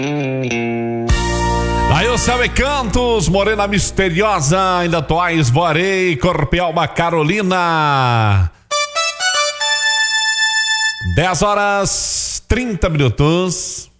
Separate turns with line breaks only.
Aí o Céu e Cantos, Morena Misteriosa, ainda Toais, Voarei, Corpialba Carolina. 10 horas 30 minutos.